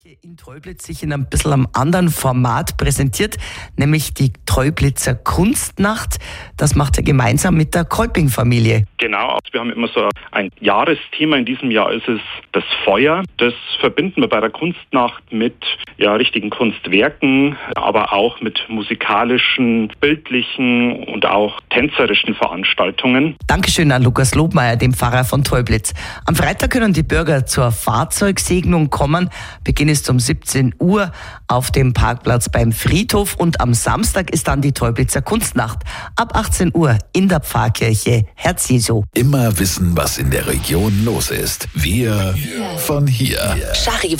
In Treublitz sich in ein bisschen einem anderen Format präsentiert, nämlich die Treublitzer Kunstnacht. Das macht er gemeinsam mit der Kolping-Familie. Genau, wir haben immer so ein Jahresthema. In diesem Jahr ist es das Feuer. Das verbinden wir bei der Kunstnacht mit richtigen Kunstwerken, aber auch mit musikalischen, bildlichen und auch tänzerischen Veranstaltungen. Dankeschön an Lukas Lobmeier, dem Pfarrer von Treublitz. Am Freitag können die Bürger zur Fahrzeugsegnung kommen. Beginn ist um 17 Uhr auf dem Parkplatz beim Friedhof und am Samstag ist dann die Treublitzer Kunstnacht ab 18 Uhr in der Pfarrkirche Herz Jesu. Immer wissen, was in der Region los ist. Wir von hier.